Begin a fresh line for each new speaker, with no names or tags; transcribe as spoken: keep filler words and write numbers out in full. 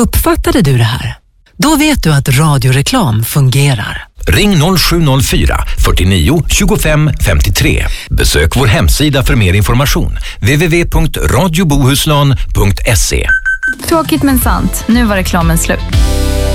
Uppfattade du det här? Då vet du att radioreklam fungerar.
Ring noll sju noll fyra, fyrtionio, tjugofem, femtiotre. Besök vår hemsida för mer information. w w w punkt radiobohuslän punkt se.
Tråkigt men sant. Nu var reklamen slut.